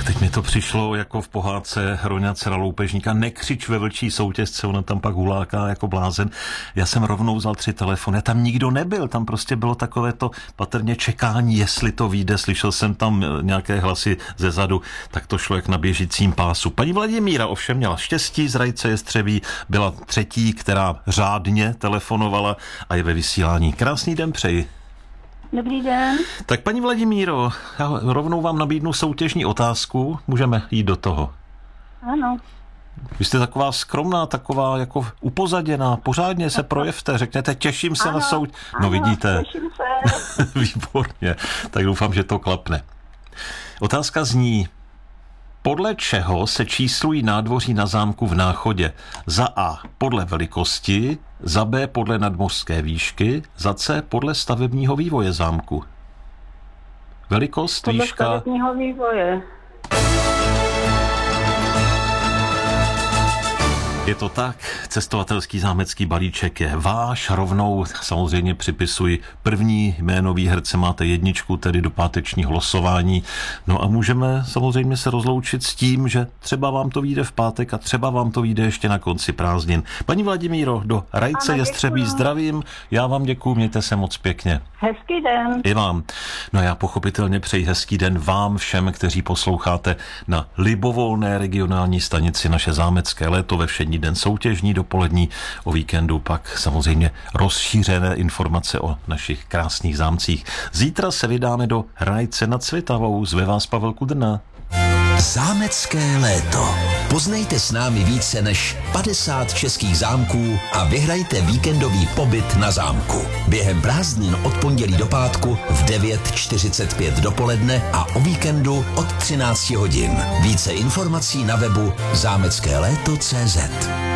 Tak teď mi to přišlo jako v pohádce Hroňa dcera loupežníka. Nekřič ve vlčí soutězce, ona tam pak huláká jako blázen. Já jsem rovnou vzal 3 telefony, tam nikdo nebyl, tam prostě bylo takové to patrně čekání, jestli to vyjde, slyšel jsem tam nějaké hlasy ze zadu, tak to šlo jak na běžícím pásu. Paní Vladimíra ovšem měla štěstí, z Rajce Jestřebí byla 3., která řádně telefonovala a je ve vysílání. Krásný den přeji. Dobrý den. Tak paní Vladimíro, já rovnou vám nabídnu soutěžní otázku, můžeme jít do toho. Ano. Vy jste taková skromná, taková jako upozaděná, pořádně se projevte, řekněte, těším se na soutěž. No vidíte. Těším se. Výborně, tak doufám, že to klapne. Otázka zní, podle čeho se číslují nádvoří na zámku v Náchodě? Za A podle velikosti, za B podle nadmořské výšky, za C podle stavebního vývoje zámku. Velikost, Podle výška... stavebního vývoje. Je to tak, cestovatelský zámecký balíček je váš, rovnou samozřejmě připisuji první jméno výherce, máte 1, tedy do pátečního losování. No a můžeme samozřejmě se rozloučit s tím, že třeba vám to vyjde v pátek a třeba vám to vyjde ještě na konci prázdnin. Paní Vladimíro, do Rajce Jestřebí zdravím, já vám děkuju, mějte se moc pěkně. Hezký den. I vám. No já pochopitelně přeji hezký den vám všem, kteří posloucháte na libovolné regionální stanici Naše zámecké léto, ve všední den soutěžní, dopolední, o víkendu pak samozřejmě rozšířené informace o našich krásných zámcích. Zítra se vydáme do Rajce nad Svitavou. Zve vás Pavel Kudrna. Zámecké léto. Poznejte s námi více než 50 českých zámků a vyhrajte víkendový pobyt na zámku. Během prázdnin od pondělí do pátku v 9:45 dopoledne a o víkendu od 13 hodin. Více informací na webu zámeckéléto.cz.